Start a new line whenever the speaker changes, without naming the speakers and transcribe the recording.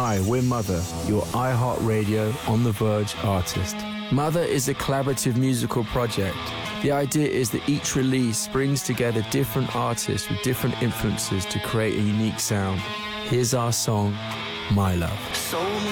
Hi, we're Mother, your iHeartRadio On The Verge artist. Mother is a collaborative musical project. The idea is that each release brings together different artists with different influences to create a unique sound. Here's our song, My Love.
So